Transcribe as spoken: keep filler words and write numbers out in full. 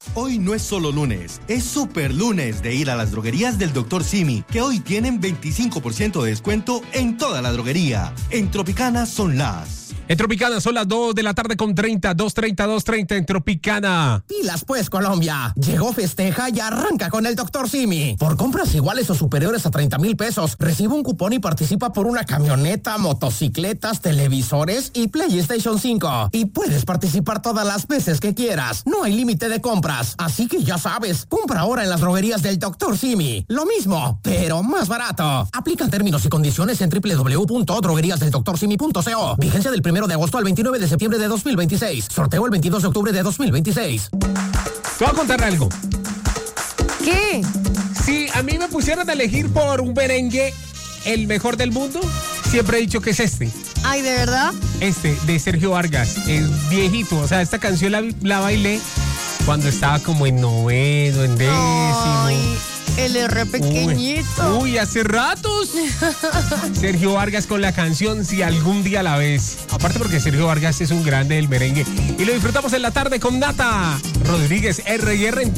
Hoy no es solo lunes, es super lunes de ir a las droguerías del doctor Simi, que hoy tienen veinticinco por ciento de descuento en toda la droguería. En Tropicana son las... En Tropicana son las dos de la tarde con treinta, dos treinta, dos treinta en Tropicana. Pilas pues, Colombia. Llegó Festeja y arranca con el doctor Simi. Por compras iguales o superiores a treinta mil pesos, recibe un cupón y participa por una camioneta, motocicletas, televisores y PlayStation cinco. Y puedes participar todas las veces que quieras. No hay límite de compras. Así que ya sabes, compra ahora en las droguerías del doctor Simi. Lo mismo, pero más barato. Aplican términos y condiciones en doble u doble u doble u punto droguerías del doctor simi punto co. Vigencia del primero de agosto al veintinueve de septiembre de dos mil veintiséis. Sorteo el veintidós de octubre de dos mil veintiséis. Te voy a contar algo. ¿Qué? Si a mí me pusieran a elegir por un merengue el mejor del mundo, siempre he dicho que es este. Ay, ¿de verdad? Este, de Sergio Vargas. Es viejito. O sea, esta canción la, la bailé cuando estaba como en noveno, en décimo. Ay, el R pequeñito. Uy, uy, hace ratos. Sergio Vargas con la canción Si algún día la ves. Aparte porque Sergio Vargas es un grande del merengue. Y lo disfrutamos en la tarde con Nata Rodríguez R y R en